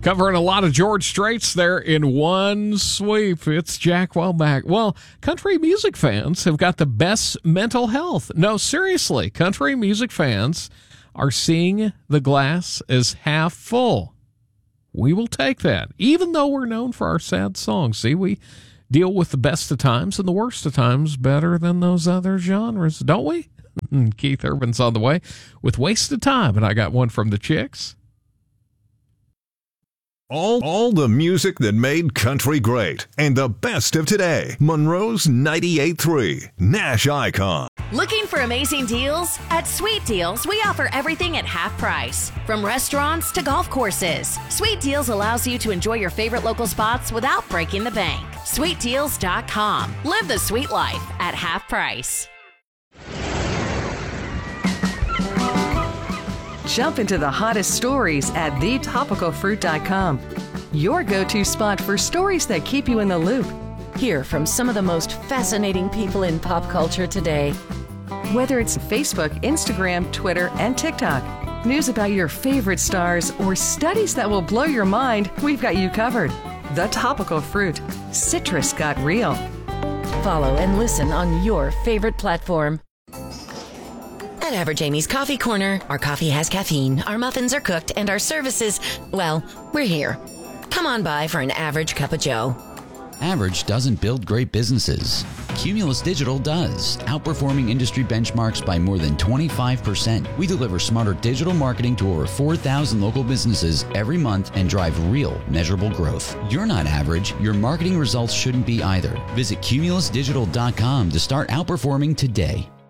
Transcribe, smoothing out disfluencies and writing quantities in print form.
Covering a lot of George Straits there in one sweep. It's Jack Welbeck. Well, country music fans have got the best mental health. No, seriously, country music fans are seeing the glass as half full. We will take that, even though we're known for our sad songs. See, we deal with the best of times and the worst of times better than those other genres, don't we? Keith Urban's on the way with Wasted Time, and I got one from the Chicks. All the music that made country great and the best of today. Monroe's 98.3 Nash Icon. Looking for amazing deals? At Sweet Deals, we offer everything at half price. From restaurants to golf courses, Sweet Deals allows you to enjoy your favorite local spots without breaking the bank. SweetDeals.com. Live the sweet life at half price. Jump into the hottest stories at thetopicalfruit.com. Your go-to spot for stories that keep you in the loop. Hear from some of the most fascinating people in pop culture today. Whether it's Facebook, Instagram, Twitter, and TikTok, news about your favorite stars, or studies that will blow your mind, we've got you covered. The Topical Fruit. Citrus got real. Follow and listen on your favorite platform. At Average Amy's Coffee Corner, our coffee has caffeine, our muffins are cooked, and our services, well, we're here. Come on by for an average cup of joe. Average doesn't build great businesses. Cumulus Digital does, outperforming industry benchmarks by more than 25%. We deliver smarter digital marketing to over 4,000 local businesses every month and drive real, measurable growth. You're not average. Your marketing results shouldn't be either. Visit cumulusdigital.com to start outperforming today.